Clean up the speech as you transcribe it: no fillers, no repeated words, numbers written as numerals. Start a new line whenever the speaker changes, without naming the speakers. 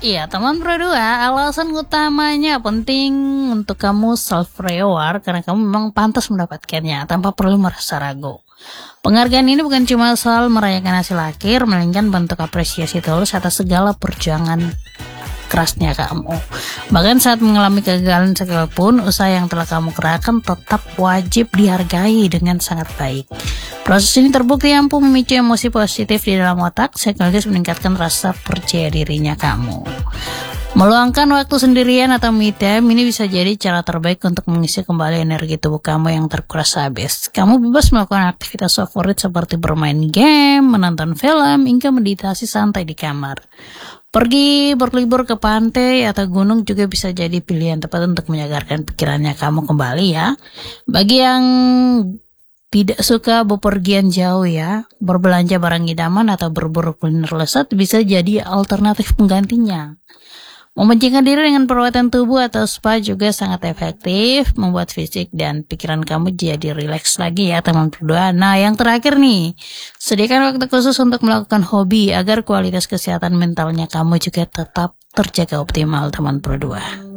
Iya, teman berdua, alasan utamanya penting untuk kamu self-reward karena kamu memang pantas mendapatkannya tanpa perlu merasa ragu. Penghargaan ini bukan cuma soal merayakan hasil akhir, melainkan bentuk apresiasi tulus atas segala perjuangan kerasnya kamu. Bahkan saat mengalami kegagalan sekalipun, usaha yang telah kamu kerahkan tetap wajib dihargai dengan sangat baik. Proses ini terbukti mampu memicu emosi positif di dalam otak, sekaligus meningkatkan rasa percaya dirinya kamu. Meluangkan waktu sendirian atau me time ini bisa jadi cara terbaik untuk mengisi kembali energi tubuh kamu yang terkuras habis. Kamu bebas melakukan aktivitas favorit seperti bermain game, menonton film, hingga meditasi santai di kamar. Pergi berlibur ke pantai atau gunung juga bisa jadi pilihan tepat untuk menyegarkan pikirannya kamu kembali ya. Bagi yang tidak suka bepergian jauh ya, berbelanja barang idaman atau berburu kuliner lezat bisa jadi alternatif penggantinya. Memenjingkan diri dengan perawatan tubuh atau spa juga sangat efektif, membuat fisik dan pikiran kamu jadi rileks lagi ya teman berdua. Nah yang terakhir nih, sediakan waktu khusus untuk melakukan hobi agar kualitas kesehatan mentalnya kamu juga tetap terjaga optimal teman berdua.